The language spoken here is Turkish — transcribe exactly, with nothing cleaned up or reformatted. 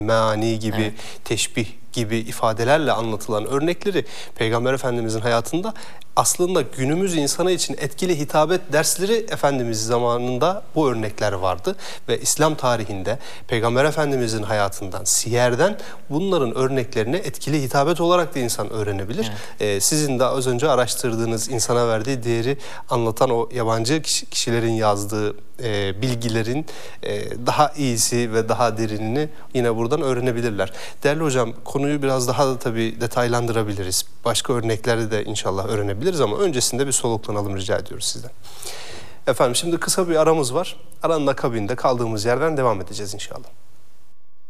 meani gibi, Evet. teşbih gibi ifadelerle anlatılan örnekleri Peygamber Efendimizin hayatında aslında günümüz insanı için etkili hitabet dersleri Efendimiz zamanında bu örnekler vardı. Ve İslam tarihinde Peygamber Efendimizin hayatından, siyerden bunların örneklerini etkili hitabet olarak da insan öğrenebilir. Evet. Ee, sizin de az önce araştırdığınız, insana verdiği değeri anlatan o yabancı kişi, kişilerin yazdığı e, bilgilerin e, daha iyisi ve daha derinini yine buradan öğrenebilirler. Değerli hocam, konuyu biraz daha da tabii detaylandırabiliriz. Başka örnekleri de inşallah öğrenebiliriz ama öncesinde bir soluklanalım rica ediyoruz sizden. Efendim şimdi kısa bir aramız var. Aranın akabinde kaldığımız yerden devam edeceğiz inşallah.